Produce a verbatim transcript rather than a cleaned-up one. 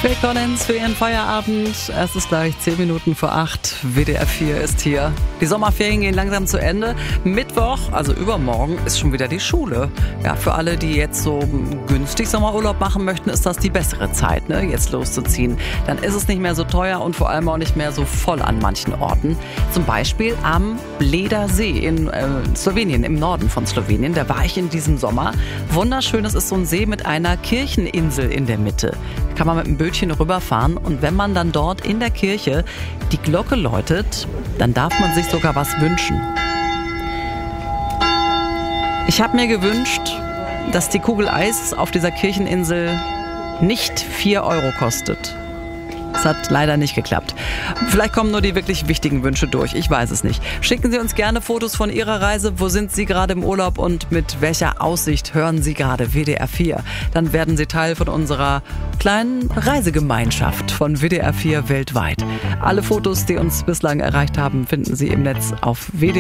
Phil Collins für Ihren Feierabend. Es ist gleich zehn Minuten vor acht. W D R vier ist hier. Die Sommerferien gehen langsam zu Ende. Mittwoch, also übermorgen, ist schon wieder die Schule. Ja, für alle, die jetzt so günstig Sommerurlaub machen möchten, ist das die bessere Zeit, ne, jetzt loszuziehen. Dann ist es nicht mehr so teuer und vor allem auch nicht mehr so voll an manchen Orten. Zum Beispiel am Bleda See in äh, Slowenien, im Norden von Slowenien. Da war ich in diesem Sommer. Wunderschön, es ist so ein See mit einer Kircheninsel in der Mitte. Kann man mit einem Bötchen rüberfahren und wenn man dann dort in der Kirche die Glocke läutet, dann darf man sich sogar was wünschen. Ich habe mir gewünscht, dass die Kugel Eis auf dieser Kircheninsel nicht vier Euro kostet. Das hat leider nicht geklappt. Vielleicht kommen nur die wirklich wichtigen Wünsche durch. Ich weiß es nicht. Schicken Sie uns gerne Fotos von Ihrer Reise. Wo sind Sie gerade im Urlaub und mit welcher Aussicht hören Sie gerade W D R vier? Dann werden Sie Teil von unserer kleinen Reisegemeinschaft von W D R vier weltweit. Alle Fotos, die uns bislang erreicht haben, finden Sie im Netz auf w d r vier punkt de.